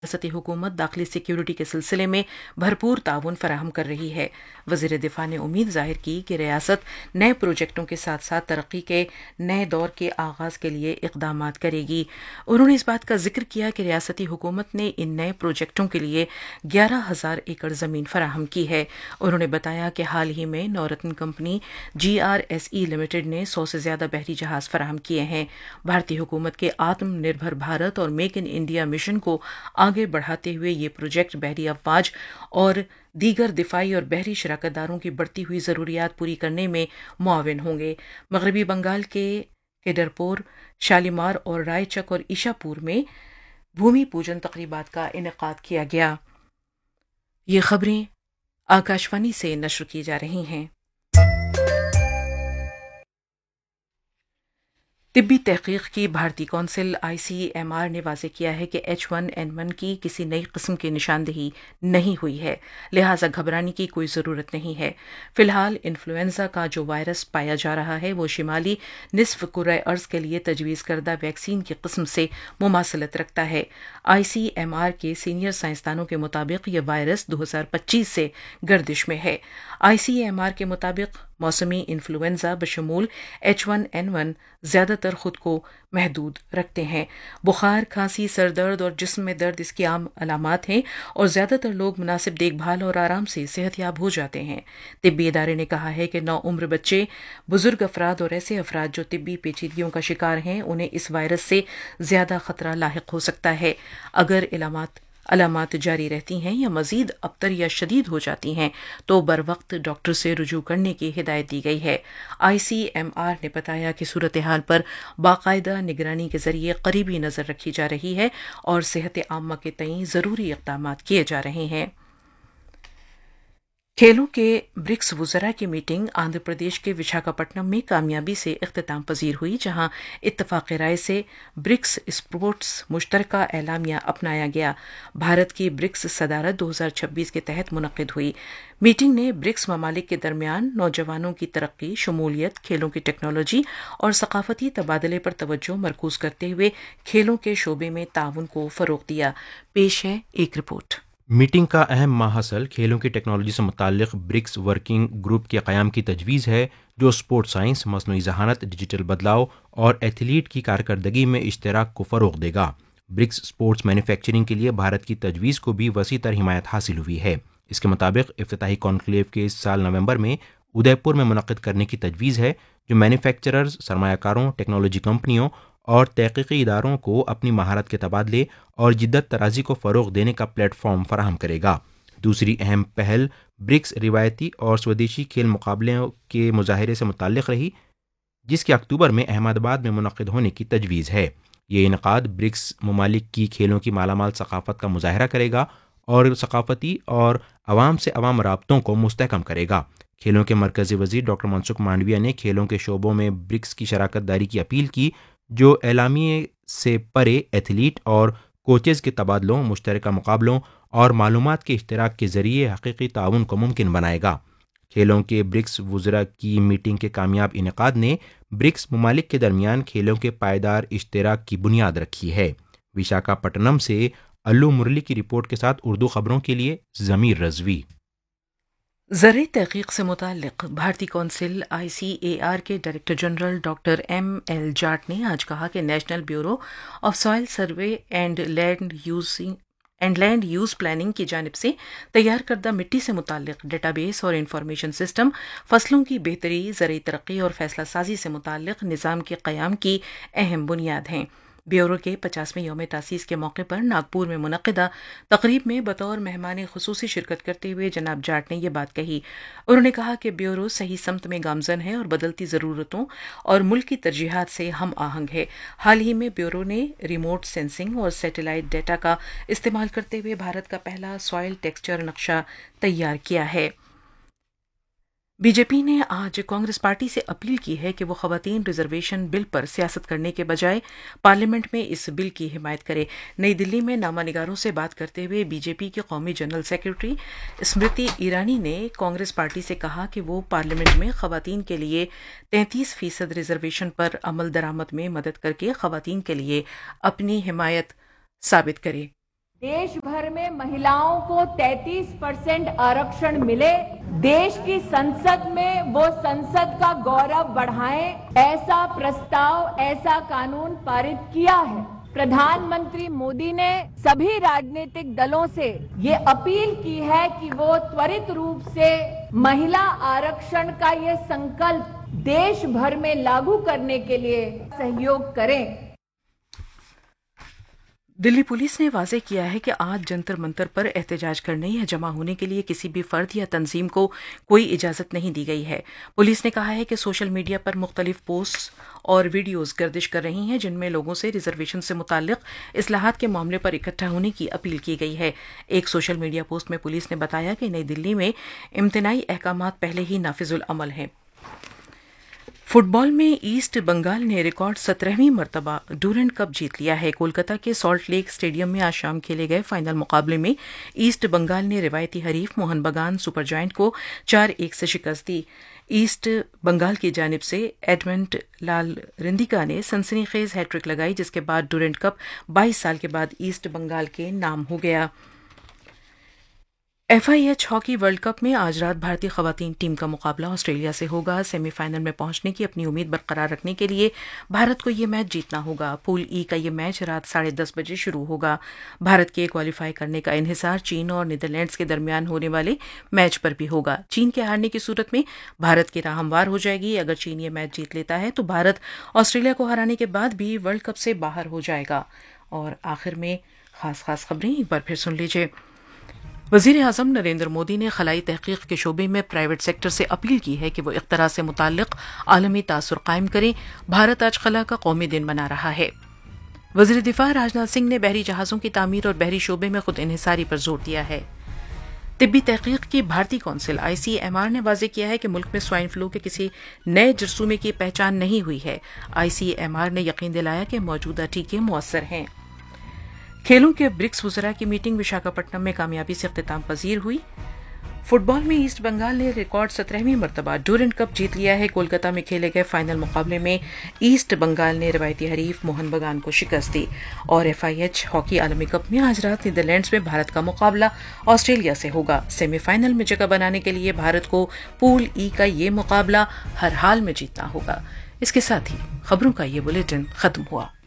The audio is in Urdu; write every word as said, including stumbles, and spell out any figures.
ریاستی حکومت داخلی سیکیورٹی کے سلسلے میں بھرپور تعاون فراہم کر رہی ہے۔ وزیر دفاع نے امید ظاہر کی کہ ریاست نئے پروجیکٹوں کے ساتھ ساتھ ترقی کے نئے دور کے آغاز کے لیے اقدامات کرے گی۔ انہوں نے اس بات کا ذکر کیا کہ ریاستی حکومت نے ان نئے پروجیکٹوں کے لیے گیارہ ہزار ایکڑ زمین فراہم کی ہے۔ انہوں نے بتایا کہ حال ہی میں نورتن کمپنی جی آر ایس ای لمیٹڈ نے سو سے زیادہ بحری جہاز فراہم کیے ہیں۔ بھارتی حکومت کے آتم نربھر بھارت اور میک ان انڈیا مشن کو آگے بڑھاتے ہوئے یہ پروجیکٹ بحری افواج اور دیگر دفاعی اور بحری شراکت داروں کی بڑھتی ہوئی ضروریات پوری کرنے میں معاون ہوں گے۔ مغربی بنگال کے کیڈرپور، شالیمار اور رائے چک اور ایشا پور میں بھومی پوجن تقریبات کا انعقاد کیا گیا۔ یہ خبریں آکاشوانی سے نشر کی جا رہی ہیں۔ طبی تحقیق کی بھارتی council I C M R نے واضح کیا ہے کہ ایچ ون این ون کی کسی نئی قسم کی نشاندہی نہیں ہوئی ہے، لہٰذا گھبرانے کی کوئی ضرورت نہیں ہے۔ فی الحال انفلوئنزا کا جو وائرس پایا جا رہا ہے وہ شمالی نصف کرۂ ارض کے لیے تجویز کردہ ویکسین کی قسم سے مماثلت رکھتا ہے۔ آئی سی ایم آر کے سینئر سائنسدانوں کے مطابق یہ وائرس دو ہزار پچیس سے گردش میں ہے۔ آئی سی ایم آر کے مطابق موسمی انفلوئنزا بشمول ایچ ون این ون زیادہ تر خود کو محدود رکھتے ہیں۔ بخار، کھانسی، سر درد اور جسم میں درد اس کی عام علامات ہیں اور زیادہ تر لوگ مناسب دیکھ بھال اور آرام سے صحت یاب ہو جاتے ہیں۔ طبی ادارے نے کہا ہے کہ نوعمر بچے، بزرگ افراد اور ایسے افراد جو طبی پیچیدگیوں کا شکار ہیں انہیں اس وائرس سے زیادہ خطرہ لاحق ہو سکتا ہے۔ اگر علامات علامات جاری رہتی ہیں یا مزید ابتر یا شدید ہو جاتی ہیں تو بروقت ڈاکٹر سے رجوع کرنے کی ہدایت دی گئی ہے۔ آئی سی ایم آر نے بتایا کہ صورتحال پر باقاعدہ نگرانی کے ذریعے قریبی نظر رکھی جا رہی ہے اور صحت عامہ کے تئیں ضروری اقدامات کیے جا رہے ہیں۔ کھیلوں کے برکس وزراء کی میٹنگ آندھرا پردیش کے وشاکھاپٹنم میں کامیابی سے اختتام پذیر ہوئی، جہاں اتفاق رائے سے برکس اسپورٹس مشترکہ اعلامیہ اپنایا گیا۔ بھارت کی برکس صدارت دو ہزار چھبیس کے تحت منعقد ہوئی۔ میٹنگ نے برکس ممالک کے درمیان نوجوانوں کی ترقی، شمولیت، کھیلوں کی ٹیکنالوجی اور ثقافتی تبادلے پر توجہ مرکوز کرتے ہوئے کھیلوں کے شعبے میں تعاون کو فروغ دیا۔ پیش ہے ایک رپورٹ۔ میٹنگ کا اہم ماحصل کھیلوں کی ٹیکنالوجی سے متعلق برکس ورکنگ گروپ کے قیام کی تجویز ہے، جو اسپورٹ سائنس، مصنوعی ذہانت، ڈیجیٹل بدلاؤ اور ایتھلیٹ کی کارکردگی میں اشتراک کو فروغ دے گا۔ برکس اسپورٹس مینوفیکچرنگ کے لیے بھارت کی تجویز کو بھی وسیع تر حمایت حاصل ہوئی ہے۔ اس کے مطابق افتتاحی کانکلیو کے اس سال نومبر میں ادے پور میں منعقد کرنے کی تجویز ہے، جو مینوفیکچررز، سرمایہ کاروں، ٹیکنالوجی کمپنیوں اور تحقیقی اداروں کو اپنی مہارت کے تبادلے اور جدت طرازی کو فروغ دینے کا پلیٹ فارم فراہم کرے گا۔ دوسری اہم پہل برکس روایتی اور سودیشی کھیل مقابلوں کے مظاہرے سے متعلق رہی، جس کے اکتوبر میں احمد آباد میں منعقد ہونے کی تجویز ہے۔ یہ انعقاد برکس ممالک کی کھیلوں کی مالا مال ثقافت کا مظاہرہ کرے گا اور ثقافتی اور عوام سے عوام رابطوں کو مستحکم کرے گا۔ کھیلوں کے مرکزی وزیر ڈاکٹر منسکھ مانڈویا نے کھیلوں کے شعبوں میں برکس کی شراکت داری کی اپیل کی، جو اعلامیے سے پرے ایتھلیٹ اور کوچز کے تبادلوں، مشترکہ مقابلوں اور معلومات کے اشتراک کے ذریعے حقیقی تعاون کو ممکن بنائے گا۔ کھیلوں کے برکس وزراء کی میٹنگ کے کامیاب انعقاد نے برکس ممالک کے درمیان کھیلوں کے پائیدار اشتراک کی بنیاد رکھی ہے۔ وشاکھاپٹنم سے الو مرلی کی رپورٹ کے ساتھ اردو خبروں کے لیے ضمیر رضوی۔ زرعی تحقیق سے متعلق بھارتی council I C a are کے director general doctor M L Jat نے آج کہا کہ national bureau of soil survey and land using and land use planning کی جانب سے تیار کردہ مٹی سے متعلق ڈیٹا بیس اور انفارمیشن سسٹم فصلوں کی بہتری، زرعی ترقی اور فیصلہ سازی سے متعلق نظام کے قیام کی اہم بنیاد ہیں۔ بیورو کے پچاسویں یوم تاسیس کے موقع پر ناگپور میں منعقدہ تقریب میں بطور مہمان خصوصی شرکت کرتے ہوئے جناب جاٹ نے یہ بات کہی۔ انہوں نے کہا کہ بیورو صحیح سمت میں گامزن ہے اور بدلتی ضرورتوں اور ملک کی ترجیحات سے ہم آہنگ ہے۔ حال ہی میں بیورو نے ریموٹ سینسنگ اور سیٹلائٹ ڈیٹا کا استعمال کرتے ہوئے بھارت کا پہلا سوائل ٹیکسچر نقشہ تیار کیا ہے۔ بی جے پی نے آج کانگریس پارٹی سے اپیل کی ہے کہ وہ خواتین ریزرویشن بل پر سیاست کرنے کے بجائے پارلیمنٹ میں اس بل کی حمایت کرے۔ نئی دلی میں نامہ نگاروں سے بات کرتے ہوئے بی جے پی کی قومی جنرل سیکرٹری اسمرتی ایرانی نے کانگریس پارٹی سے کہا کہ وہ پارلیمنٹ میں خواتین کے لیے تینتیس فیصد ریزرویشن پر عمل درآمد میں مدد کر کے خواتین کے لیے اپنی حمایت ثابت کرے۔ देश भर में महिलाओं को तैंतीस परसेंट आरक्षण मिले, देश की संसद में वो संसद का गौरव बढ़ाएं, ऐसा प्रस्ताव, ऐसा कानून पारित किया है। प्रधानमंत्री मोदी ने सभी राजनीतिक दलों से ये अपील की है कि वो त्वरित रूप से महिला आरक्षण का ये संकल्प देश भर में लागू करने के लिए सहयोग करें। दिल्ली पुलिस ने वाज़ेह किया है कि आज जंतर मंतर पर एहतजाज करने या जमा होने के लिए किसी भी फर्द या तंजीम को कोई इजाज़त नहीं दी गई है। पुलिस ने कहा है कि सोशल मीडिया पर मुख्तलिफ पोस्ट्स और वीडियोज़ गर्दिश कर रही हैं जिनमें लोगों से रिजर्वेशन से मुताल्लिक इस्लाहात के मामले पर इकट्ठा होने की अपील की गई है। एक सोशल मीडिया पोस्ट में पुलिस ने बताया कि नई दिल्ली में इम्तनाई अहकामात पहले ही नाफिजुल अमल हैं। फुटबॉल में ईस्ट बंगाल ने रिकॉर्ड सत्रहवीं मरतबा डूरेंट कप जीत लिया है। कोलकाता के सॉल्ट लेक स्टेडियम में आज शाम खेले गए फाइनल मुकाबले में ईस्ट बंगाल ने रिवायती हरीफ मोहन बगान सुपर जायंट को चार एक से शिकस्त दी। ईस्ट बंगाल की जानिब से एडमंड लाल रिंदिका ने सनसनीखेज हैट्रिक लगाई, जिसके बाद डूरेंट कप बाईस साल के बाद ईस्ट बंगाल के नाम हो गया। एफआईएच हॉकी वर्ल्ड कप में आज रात भारतीय खवातीन टीम का मुकाबला ऑस्ट्रेलिया से होगा। सेमीफाइनल में पहुंचने की अपनी उम्मीद बरकरार रखने के लिए भारत को ये मैच जीतना होगा। पूल ई का ये मैच रात साढ़े दस बजे शुरू होगा। भारत के क्वालिफाई करने का इन्हिसार चीन और नीदरलैंड्स के दरमियान होने वाले मैच पर भी होगा। चीन के हारने की सूरत में भारत की राह हमवार हो जाएगी। अगर चीन ये मैच जीत लेता है तो भारत ऑस्ट्रेलिया को हराने के बाद भी वर्ल्ड कप से बाहर हो जाएगा। और आखिर में खास खास खबरें एक बार फिर सुन लीजिए। वज़ीर आज़म नरेंद्र मोदी ने खलाई तहकीक के शोबे में प्राइवेट सेक्टर से अपील की है कि वो इख्तरा से मुताल्लिक आलमी तासुर कायम करें। भारत आज खला का कौमी दिन मना रहा है। वज़ीर दिफा राजनाथ सिंह ने बहरी जहाज़ों की तामीर और बहरी शोबे में खुद इन्हिसारी पर जोर दिया है। तिब्बी तहकीक की भारतीय कौंसिल आई सी एम आर ने वाज़ेह किया है कि मुल्क में स्वाइन फ्लू के किसी नए जरसूमे की पहचान नहीं हुई है। आई सी एम आर ने यकीन दिलाया कि मौजूदा टीके मुअस्सर हैं। खेलों के ब्रिक्स वज़रा की मीटिंग विशाखापट्टनम में कामयाबी से इख्तिताम पजीर हुई। फुटबॉल में ईस्ट बंगाल ने रिकॉर्ड सत्रहवीं मरतबा डूरेंट कप जीत लिया है। कोलकाता में खेले गए फाइनल मुकाबले में ईस्ट बंगाल ने रिवायती हरीफ मोहन बगान को शिकस्त दी। और एफआईएच हॉकी आलमी कप में आज रात नीदरलैंड्स में भारत का मुकाबला ऑस्ट्रेलिया से होगा। सेमीफाइनल में जगह बनाने के लिए भारत को पूल ई का ये मुकाबला हर हाल में जीतना होगा। इसके साथ ही खबरों का ये बुलेटिन खत्म हुआ।